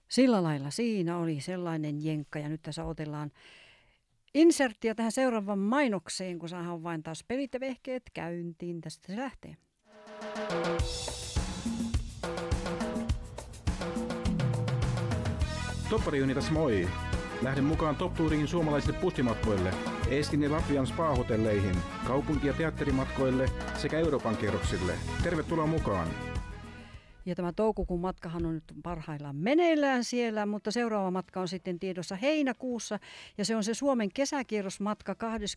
Sillä lailla siinä oli sellainen jenkka ja nyt tässä otellaan inserttiä tähän seuraavaan mainokseen, kun saadaan vain taas pelit ja vehkeet käyntiin. Tästä se lähtee. Toppari tässä moi! Lähden mukaan Top Touringin suomalaisille bussimatkoille, Eestin ja Latvian spa-hotelleihin, kaupunki- ja teatterimatkoille sekä Euroopan kierroksille. Tervetuloa mukaan! Ja tämä toukokuun matkahan on nyt parhaillaan meneillään siellä, mutta seuraava matka on sitten tiedossa heinäkuussa. Ja se on se Suomen kesäkierrosmatka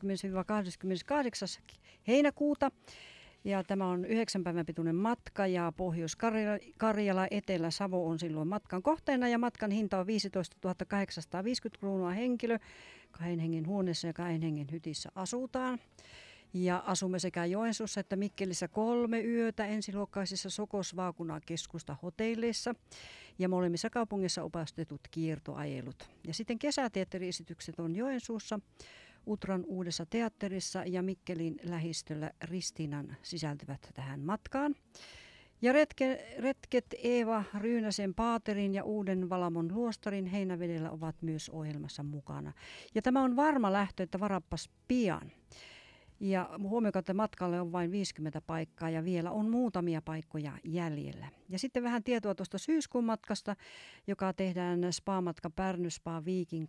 20-28. heinäkuuta. Ja tämä on 9 päivän pituinen matka ja Pohjois-Karjala, Etelä-Savo on silloin matkan kohteena. Ja matkan hinta on 15 850 kruunua henkilö. 2 hengen huoneessa ja 2 hengen hytissä asutaan. Ja asumme sekä Joensuussa että Mikkelissä 3 yötä ensiluokkaisissa Sokos-Vaakuna-keskusta hotelleissa ja molemmissa kaupungeissa opastetut kiertoajelut. Ja sitten kesäteatteriesitykset on Joensuussa, Utran Uudessa teatterissa ja Mikkelin lähistöllä Ristiinan sisältyvät tähän matkaan. Ja retket Eeva Ryynäsen Paaterin ja Uuden Valamon luostarin Heinävedellä ovat myös ohjelmassa mukana. Ja tämä on varma lähtö, että varappas pian. Ja huomioikaa, että matkalle on vain 50 paikkaa ja vielä on muutamia paikkoja jäljellä. Ja sitten vähän tietoa tuosta syyskuun matkasta, joka tehdään spa-matka Pärny Spa Viikin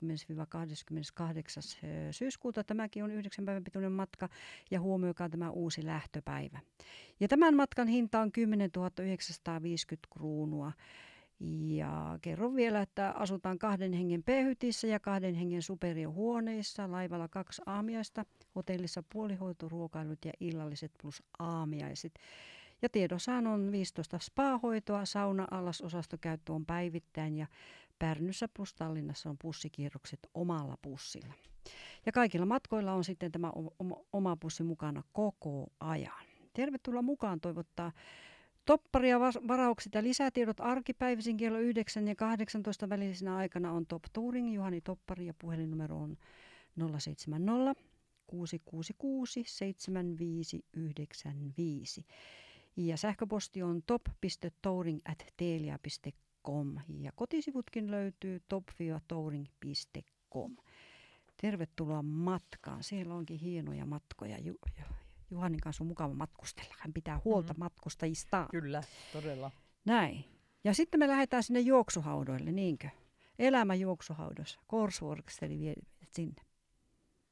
20-28. syyskuuta. Tämäkin on 9 päivän pituinen matka ja huomioikaa tämä uusi lähtöpäivä. Ja tämän matkan hinta on 10 950 kruunua. Ja kerron vielä, että asutaan 2 hengen P-hytissä ja 2 hengen superiohuoneissa, laivalla 2 aamiaista, hotellissa puolihoito, ruokailut ja illalliset plus aamiaiset. Ja tiedossahan on 15 spa-hoitoa, sauna-allasosastokäyttö on päivittäin ja Pärnyssä plus Tallinnassa on bussikierrokset omalla bussilla. Ja kaikilla matkoilla on sitten tämä oma bussi mukana koko ajan. Tervetuloa mukaan toivottaa Topparia varaukset ja lisätiedot arkipäivisin kello 9 ja 18 välisenä aikana on Top Touring, Juhani Toppari ja puhelinnumero on 070 666 7595. Ja sähköposti on top.touring@telia.com ja kotisivutkin löytyy top-touring.com. Tervetuloa matkaan. Siellä onkin hienoja matkoja. Juhanin kanssa on mukava matkustella. Hän pitää huolta matkustajistaan. Kyllä, todella. Näin. Ja sitten me lähdetään sinne juoksuhaudoille, niinkö? Elämä juoksuhaudossa. Korsworks, eli sinne.